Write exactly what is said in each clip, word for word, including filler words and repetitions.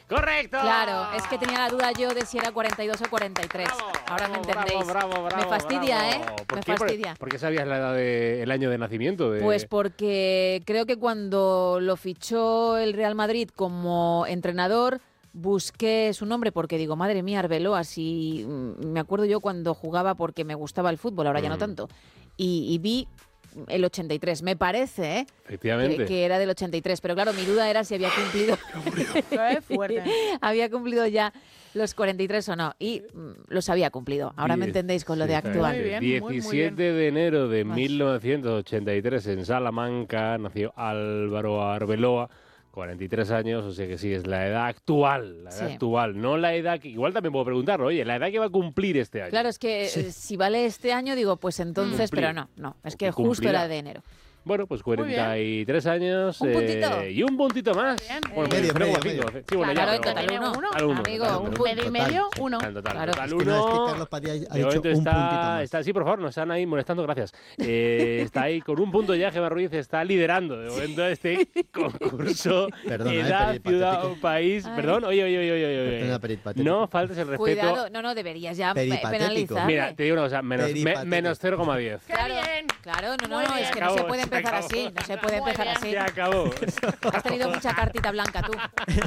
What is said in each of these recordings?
¡Correcto! Claro, es que tenía la duda yo de si era cuarenta y dos o cuarenta y tres. Bravo, Ahora me entendéis. Bravo, bravo, bravo, me fastidia, bravo. ¿eh? ¿Por Me qué? fastidia. ¿Por, ¿Por qué sabías la edad de, el año de nacimiento? De... Pues porque creo que cuando lo fichó el Real Madrid como entrenador, busqué su nombre porque digo, madre mía, Arbeloa, si me acuerdo yo cuando jugaba porque me gustaba el fútbol, ahora ya no tanto, y, y vi el ochenta y tres, me parece, ¿eh? Efectivamente. Que, que era del ochenta y tres, pero claro, mi duda era si había cumplido ¡Qué fuerte! había cumplido ya los cuarenta y tres o no, y mm, los había cumplido. Ahora me Diez- entendéis con lo de sí, actual. Muy bien, muy, muy diecisiete bien. de enero de Más. mil novecientos ochenta y tres en Salamanca nació Álvaro Arbeloa, cuarenta y tres años, o sea que sí, es la edad actual, la edad Sí. actual, no la edad que... Igual también puedo preguntarlo, oye, la edad que va a cumplir este año. Claro, es que eh, si vale este año, digo, pues entonces, Cumplir. pero no, no, es O que que justo cumplirá. era de enero. Bueno, pues cuarenta y tres años. Un puntito. eh, y un puntito más. Bien. Bueno, Medio, pero medio, como cinco. medio. Sí, bueno, Claro, ya, en pero- total uno. uno. Al uno, Amigo, total, un total. Medio y medio, uno. En total, Claro. total Es que, no, es uno. que Carlos Padilla ha De dicho momento un puntito está, más. está, sí, por favor, nos están ahí molestando, gracias. Eh, está ahí con un punto ya, Gemma Ruiz está liderando de momento este concurso. Perdona, eh, Edad, peripatético. ciudad o país. Ay. Perdón, oye, oye, oye, oye, oye. Perdona, peripatético. No faltes el respeto. Cuidado, no, no, deberías ya pe- Peripatético. penalizarle. Mira, te digo una cosa, menos, me- Peripatético. menos cero coma diez. ¡Qué Claro, bien! claro, no, no, Muy no, es bien. que no se Acabó, puede se empezar acabó. así, no se puede Muy empezar bien. así. Se acabó. Has tenido mucha cartita blanca tú.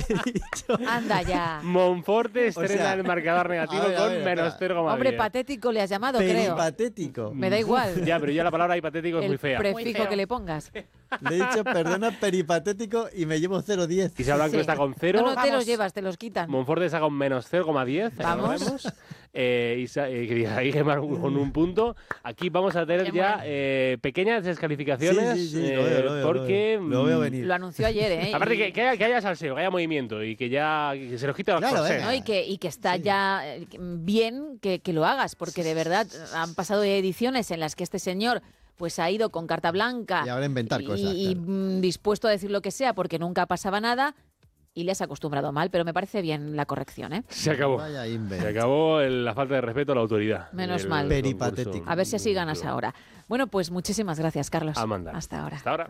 Anda ya. Monforte estrena sea, el marcador negativo a ver, a con ver, menos espera. cero coma diez. Hombre, patético le has llamado, creo. Peripatético. Me da igual. Ya, pero ya la palabra hipotético es El muy fea. Muy prefijo feo. que le pongas. Le he dicho, perdona, peripatético y me llevo cero coma diez. Isa Blanco Sí. está con cero. No, no, te Vamos. los llevas, te los quitan. Monforte está con menos cero coma diez. Vamos. recordemos. Eh, Isa, eh, que diga, ahí Gemma con un punto. Aquí vamos a tener Qué ya bueno. eh, pequeñas descalificaciones. Sí, sí, sí, eh, lo veo, lo veo, porque. lo veo. Lo veo mm, venir. Lo anunció ayer, ¿eh? Aparte Y- que, que haya, que haya salseo, que haya movimiento y que ya que se nos quite los Claro, corsés. venga. ¿no? Y que, y que está Sí. ya eh, bien que, que lo hagas, porque de verdad han pasado ediciones en las que este señor pues ha ido con carta blanca Y ahora inventar y- cosas, y, claro. mm, dispuesto a decir lo que sea porque nunca pasaba nada y le has acostumbrado mal, pero me parece bien la corrección, ¿eh? Se acabó. Vaya Se invent. acabó el- la falta de respeto a la autoridad. Menos del mal. concurso. Peripatético. A ver si así ganas ahora. Bueno, pues muchísimas gracias, Carlos. Amanda. Hasta ahora. Hasta ahora.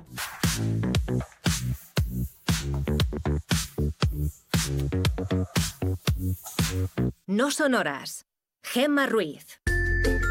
No son horas. Gemma Ruiz.